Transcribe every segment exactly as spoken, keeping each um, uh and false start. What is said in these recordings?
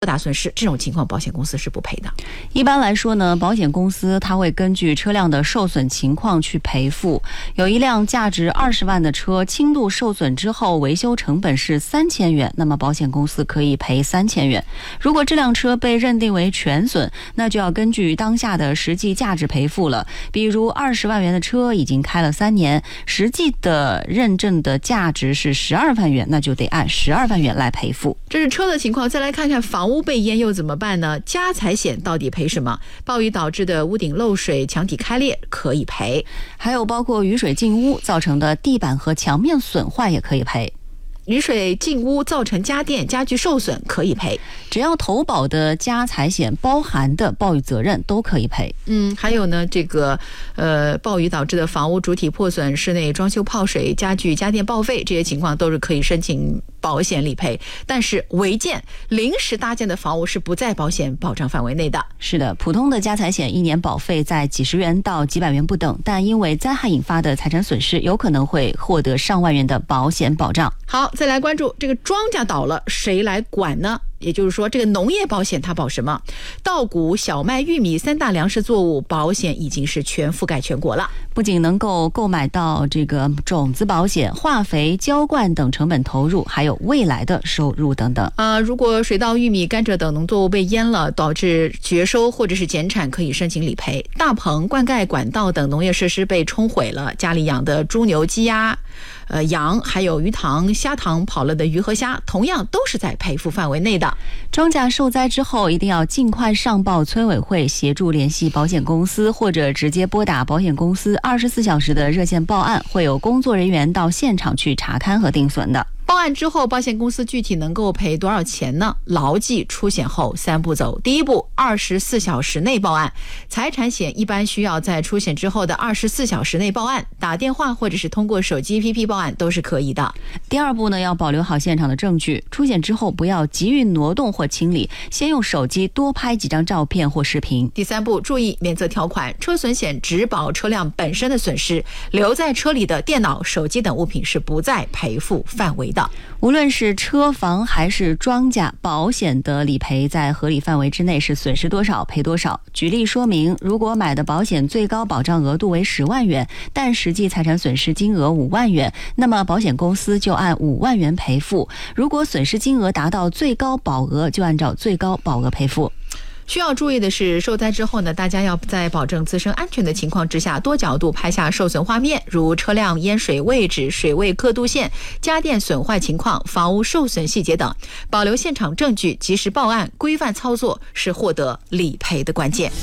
大损失，这种情况保险公司是不赔的。 一般来说呢，保险公司它会根据车辆的受损情况去赔付。有一辆价值二十万的车，轻度受损之后维修成本是三千元，那么保险公司可以赔三千元。如果这辆车被认定为全损，那就要根据当下的实际价值赔付了。比如二十万元的车已经开了三年，实际的认证的价值是十二万元，那就得按十二万元来赔付。 这是车的情况，再来看看房屋被淹又怎么办呢？家财险到底赔什么？暴雨导致的屋顶漏水、墙体开裂可以赔， 还有包括雨水进屋造成的地板和墙面损坏也可以赔。 雨水进屋造成家电家具受损可以赔， 只要投保的家财险包含的暴雨责任都可以赔。 嗯，还有呢，这个呃暴雨导致的房屋主体破损、室内装修泡水、家具家电报废，这些情况都是可以申请保险理赔。但是违建、临时搭建的房屋是不在保险保障范围内的。 是的，普通的家财险一年保费在几十元到几百元不等，但因为灾害引发的财产损失，有可能会获得上万元的保险保障。 好，再来关注这个庄稼倒了，谁来管呢？也就是说，这个农业保险它保什么？稻谷、小麦、玉米三大粮食作物保险已经是全覆盖全国了。 不仅能够购买到这个种子保险、化肥、浇灌等成本投入，还有未来的收入等等。 呃，如果水稻、玉米、甘蔗等农作物被淹了，导致绝收或者是减产，可以申请理赔。大棚、灌溉管道等农业设施被冲毁了，家里养的猪牛鸡鸭、呃羊，还有鱼塘、虾塘跑了的鱼和虾，同样都是在赔付范围内的。 庄稼受灾之后，一定要尽快上报村委会，协助联系保险公司，或者直接拨打保险公司二十四小时的热线报案，会有工作人员到现场去查勘和定损的。 报案之后，保险公司具体能够赔多少钱呢？牢记出险后三步走。第一步，二十四小时内报案。财产险一般需要在出险之后的二十四小时内报案，打电话或者是通过手机 A P P 报案都是可以的。 第二步呢，要保留好现场的证据。出险之后不要急于挪动或清理，先用手机多拍几张照片或视频。 第三步，注意免责条款。车损险只保车辆本身的损失，留在车里的电脑、手机等物品是不在赔付范围的。 无论是车房还是庄稼，保险的理赔在合理范围之内，是损失多少赔多少。举例说明，如果买的保险最高保障额度为十万元，但实际财产损失金额五万元，那么保险公司就按五万元赔付。如果损失金额达到最高保额，就按照最高保额赔付。 需要注意的是，受灾之后呢，大家要在保证自身安全的情况之下，多角度拍下受损画面，如车辆淹水位置、水位刻度线、家电损坏情况、房屋受损细节等，保留现场证据，及时报案，规范操作是获得理赔的关键。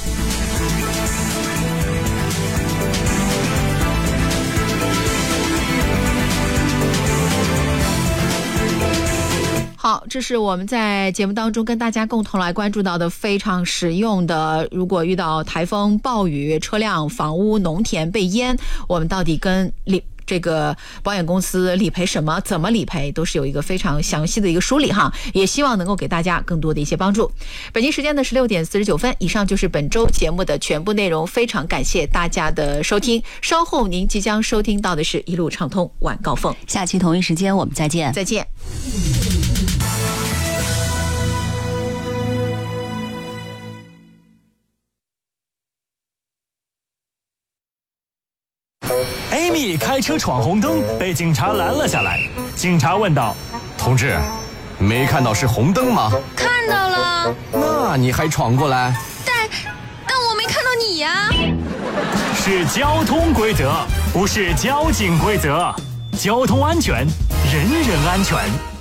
好，这是我们在节目当中跟大家共同来关注到的非常实用的，如果遇到台风、暴雨，车辆、房屋、农田被淹，我们到底跟理这个保险公司理赔什么，怎么理赔，都是有一个非常详细的一个梳理哈，也希望能够给大家更多的一些帮助。北京时间的十六点四十九分，以上就是本周节目的全部内容，非常感谢大家的收听。稍后您即将收听到的是一路畅通晚高峰， 下期同一时间我们再见。 再见。 Amy 开车闯红灯，被警察拦了下来。警察问道：“ 同志，没看到是红灯吗？” 看到了。 那你还闯过来？ 但但我没看到你呀。 是交通规则，不是交警规则。交通安全，人人安全。